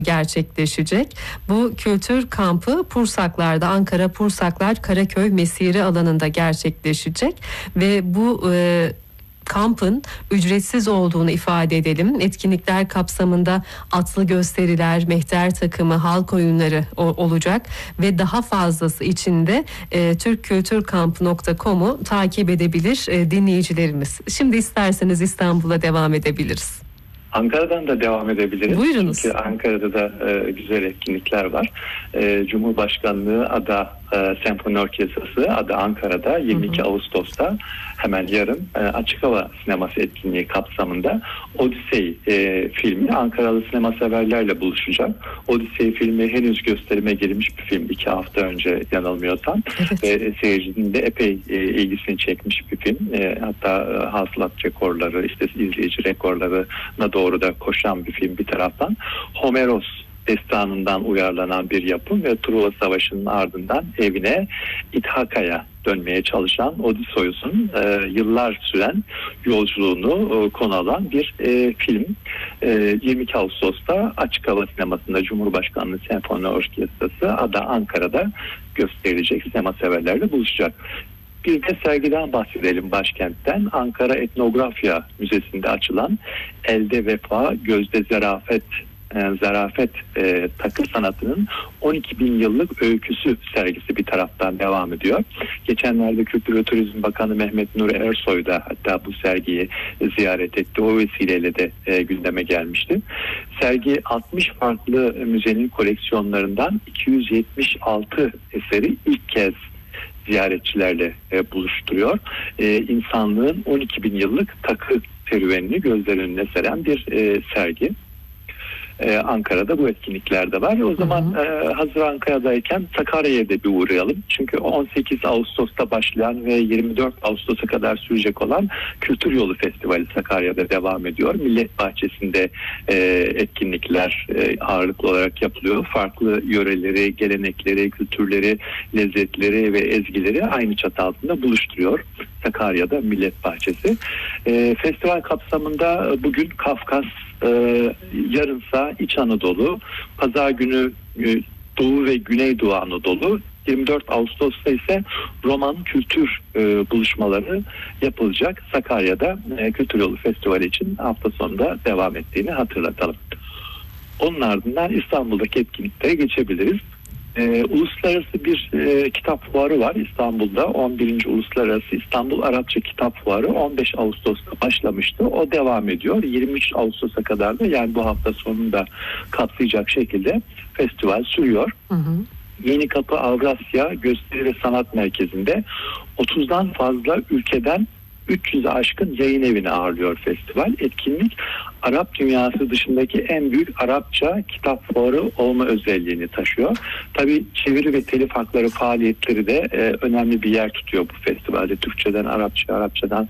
gerçekleşecek. Bu kültür kampı Pursaklar'da, Ankara Pursaklar Karaköy Mesire alanında gerçekleşecek ve bu kampın ücretsiz olduğunu ifade edelim. Etkinlikler kapsamında atlı gösteriler, mehter takımı, halk oyunları olacak ve daha fazlası için de turkkültürkamp.com'u takip edebilir dinleyicilerimiz. Şimdi isterseniz İstanbul'a devam edebiliriz. Ankara'dan da devam edebiliriz. Buyurunuz. Çünkü Ankara'da da güzel etkinlikler var. Cumhurbaşkanlığı Ada Senfoni Orkestrası Ada Ankara'da 22 Ağustos'ta hemen yarın açık hava sineması etkinliği kapsamında Odyssey filmi Ankaralı sinema severlerle buluşacak. Odyssey filmi henüz gösterime girmiş bir film. 2 hafta önce yanılmıyorsam. Evet. Ve seyircinin de epey ilgisini çekmiş bir film. Hatta hasılat rekorları, işte izleyici rekorlarına doğru da koşan bir film bir taraftan. Homeros destanından uyarlanan bir yapım ve Truva Savaşı'nın ardından evine İthaka'ya dönmeye çalışan Odysseus'un yıllar süren yolculuğunu konu alan bir film. 22 Ağustos'ta açık hava sinemasında Cumhurbaşkanlığı Senfoni Orkestrası Ada Ankara'da gösterilecek, sinema severlerle buluşacak. Bir de sergiden bahsedelim başkentten. Ankara Etnografya Müzesi'nde açılan Elde Vefa, Gözde Zarafet takı sanatının 12.000 yıllık öyküsü sergisi bir taraftan devam ediyor. Geçenlerde Kültür ve Turizm Bakanı Mehmet Nuri Ersoy da hatta bu sergiyi ziyaret etti. O vesileyle de gündeme gelmişti. Sergi 60 farklı müzenin koleksiyonlarından 276 eseri ilk kez ziyaretçilerle buluşturuyor. İnsanlığın 12.000 yıllık takı serüvenini gözler önüne seren bir sergi. Ankara'da bu etkinlikler de var. O zaman hazır Ankara'dayken Sakarya'ya da bir uğrayalım. Çünkü 18 Ağustos'ta başlayan ve 24 Ağustos'a kadar sürecek olan Kültür Yolu Festivali Sakarya'da devam ediyor. Millet Bahçesi'nde etkinlikler ağırlıklı olarak yapılıyor. Farklı yöreleri, gelenekleri, kültürleri, lezzetleri ve ezgileri aynı çatı altında buluşturuyor Sakarya'da Millet Bahçesi. Festival kapsamında bugün Kafkas, yarınsa İç Anadolu, Pazar günü Doğu ve Güneydoğu Anadolu, 24 Ağustos'ta ise roman kültür buluşmaları yapılacak. Sakarya'da Kültür Yolu Festivali için hafta sonunda devam ettiğini hatırlatalım. Onun ardından İstanbul'daki etkinliklere geçebiliriz. Uluslararası bir kitap fuarı var İstanbul'da. 11. Uluslararası İstanbul Arapça Kitap Fuarı 15 Ağustos'ta başlamıştı. O devam ediyor. 23 Ağustos'a kadar da, yani bu hafta sonunda kapsayacak şekilde festival sürüyor. Yenikapı Avrasya Gösteri ve Sanat Merkezi'nde 30'dan fazla ülkeden 300'e aşkın yayın evini ağırlıyor festival. Etkinlik Arap dünyası dışındaki en büyük Arapça kitap fuarı olma özelliğini taşıyor. Tabii çeviri ve telif hakları faaliyetleri de önemli bir yer tutuyor bu festivalde. Türkçeden Arapça, Arapçadan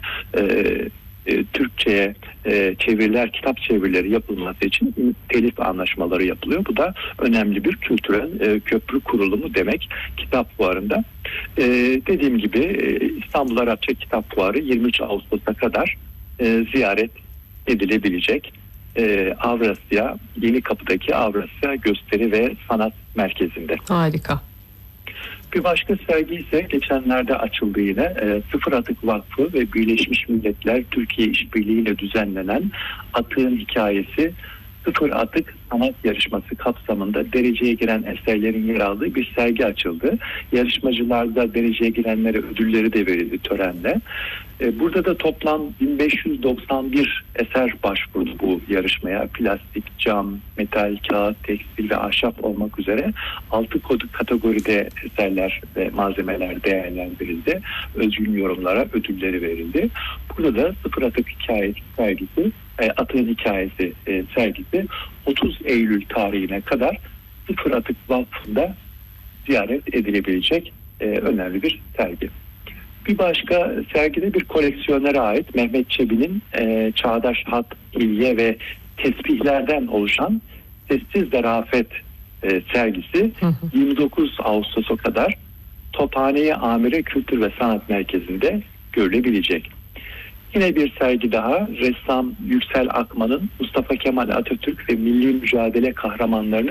Türkçe'ye çeviriler, kitap çevirileri yapılması için telif anlaşmaları yapılıyor. Bu da önemli bir kültürel köprü kurulumu demek kitap fuarında. Dediğim gibi İstanbul Arapça Kitap Fuarı 23 Ağustos'a kadar ziyaret edilebilecek. Avrasya, Yenikapı'daki Avrasya Gösteri ve Sanat Merkezi'nde. Harika. Bir başka sergi ise geçenlerde açıldı yine. Sıfır Atık Vakfı ve Birleşmiş Milletler Türkiye İşbirliği ile düzenlenen Atık'ın Hikayesi Sıfır Atık Sanat Yarışması kapsamında dereceye giren eserlerin yer aldığı bir sergi açıldı. Yarışmacılarda dereceye girenlere ödülleri de verildi törenle. Burada da toplam 1591 eser başvurdu bu yarışmaya. Plastik, cam, metal, kağıt, tekstil ve ahşap olmak üzere 6 kategoride eserler ve malzemeler değerlendirildi. Özgün yorumlara ödülleri verildi. Burada da Sıfır Atık Hikayesi sergisi, Atık'ın Hikayesi sergisi 30 Eylül tarihine kadar Sıfır Atık Vakfı'nda ziyaret edilebilecek önemli bir sergi. Bir başka sergide bir koleksiyonere ait Mehmet Çebi'nin Çağdaş Hat, Hilye ve Tesbihlerden oluşan Sessiz Zarafet sergisi 29 Ağustos'a kadar Tophane-i Amire Kültür ve Sanat Merkezi'nde görülebilecek. Yine bir sergi daha, ressam Yüksel Akman'ın Mustafa Kemal Atatürk ve milli mücadele kahramanlarını